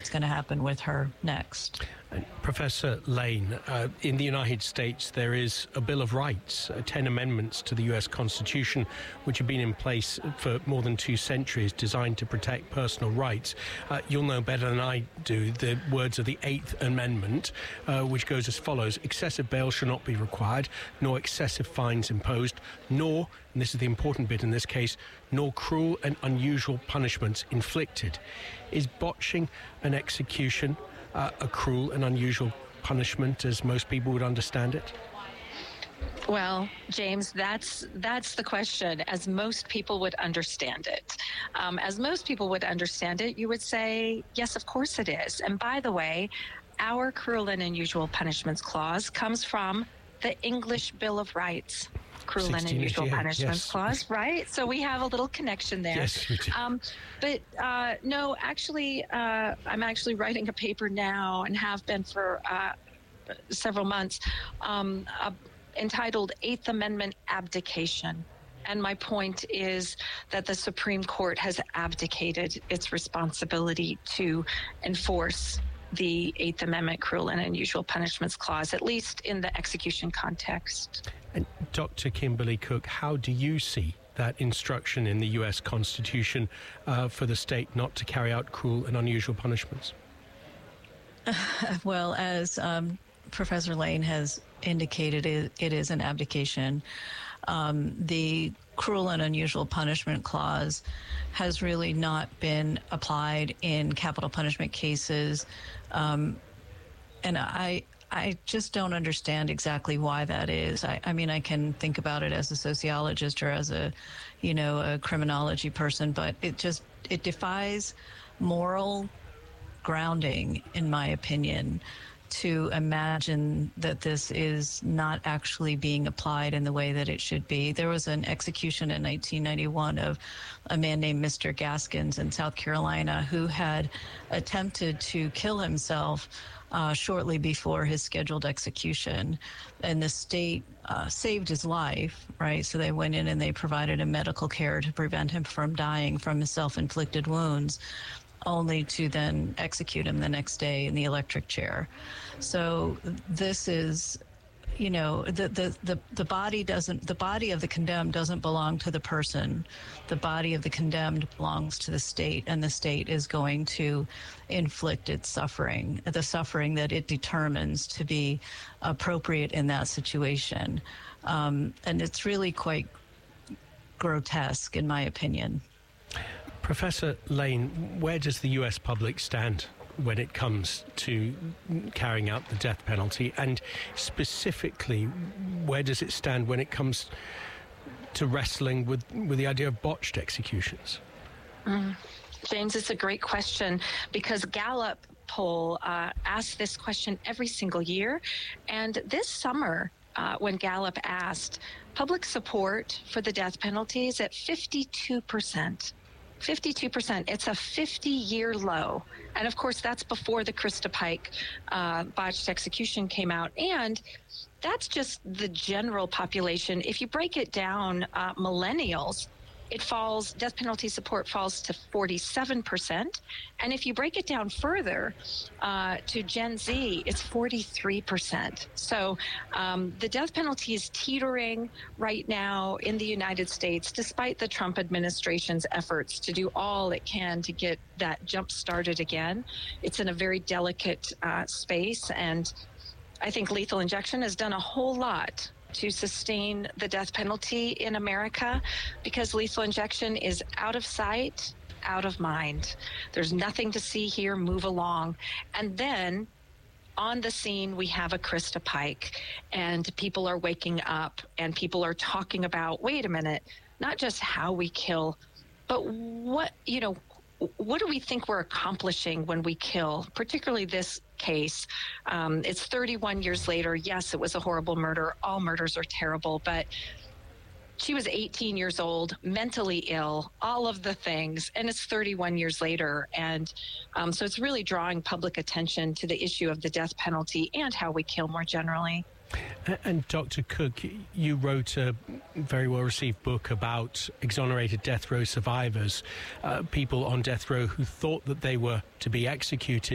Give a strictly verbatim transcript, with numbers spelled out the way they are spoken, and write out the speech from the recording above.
what's going to happen with her next. And Professor Lane, uh, in the United States, there is a Bill of Rights, uh, ten amendments to the U S Constitution, which have been in place for more than two centuries, designed to protect personal rights. Uh, you'll know better than I do the words of the Eighth Amendment, uh, which goes as follows: excessive bail shall not be required, nor excessive fines imposed, nor, and this is the important bit in this case, nor cruel and unusual punishments inflicted. Is botching an execution uh, a cruel and unusual punishment, as most people would understand it? Well, James, that's that's the question, as most people would understand it. Um, as most people would understand it, you would say, yes, of course it is. And by the way, our cruel and unusual punishments clause comes from the English Bill of Rights. Cruel and Unusual Punishments yes. Clause, right? So we have a little connection there. Yes, we do. Um, but uh, no, actually, uh, I'm actually writing a paper now and have been for uh, several months um, uh, entitled Eighth Amendment Abdication. And my point is that the Supreme Court has abdicated its responsibility to enforce the Eighth Amendment Cruel and Unusual Punishments Clause, at least in the execution context. And Doctor Kimberly Cook, how do you see that instruction in the U S Constitution uh, for the state not to carry out cruel and unusual punishments? Uh, well, as um, Professor Lane has indicated, it, it is an abdication. Um, the Cruel and Unusual Punishment Clause has really not been applied in capital punishment cases. Um, and I I just don't understand exactly why that is. I, I mean, I can think about it as a sociologist or as a, you know, a criminology person, but it just, it defies moral grounding, in my opinion, to imagine that this is not actually being applied in the way that it should be. There was an execution in nineteen ninety-one of a man named Mister Gaskins in South Carolina who had attempted to kill himself uh, shortly before his scheduled execution. And the state uh, saved his life, right? So they went in and they provided him medical care to prevent him from dying from his self-inflicted wounds, only to then execute him the next day in the electric chair. So this is, you know, the, the, the, the body doesn't, the body of the condemned doesn't belong to the person. The body of the condemned belongs to the state, and the state is going to inflict its suffering, the suffering that it determines to be appropriate in that situation. Um, and it's really quite grotesque, in my opinion. Professor Lane, where does the U S public stand when it comes to carrying out the death penalty? And specifically, where does it stand when it comes to wrestling with, with the idea of botched executions? Mm. James, it's a great question, because Gallup poll uh, asks this question every single year. And this summer, uh, when Gallup asked, public support for the death penalty is at fifty-two percent. fifty-two percent. It's a fifty-year low. And of course, that's before the Krista Pike uh, botched execution came out. And that's just the general population. If you break it down, uh, millennials, it falls, death penalty support falls to forty-seven percent. And if you break it down further uh, to Gen Z, it's forty-three percent. So um, the death penalty is teetering right now in the United States, despite the Trump administration's efforts to do all it can to get that jump started again. It's in a very delicate uh, space, and I think lethal injection has done a whole lot to sustain the death penalty in America, because lethal injection is out of sight, out of mind. There's nothing to see here, move along. And then on the scene, we have a Krista Pike, and people are waking up and people are talking about, wait a minute, not just how we kill, but what, you know, what do we think we're accomplishing when we kill, particularly this case? Um, it's thirty-one years later. Yes, it was a horrible murder. All murders are terrible, but she was eighteen years old, mentally ill, all of the things, and it's thirty-one years later. And um, so it's really drawing public attention to the issue of the death penalty and how we kill more generally. And Doctor Cook, you wrote a very well-received book about exonerated death row survivors, uh, people on death row who thought that they were to be executed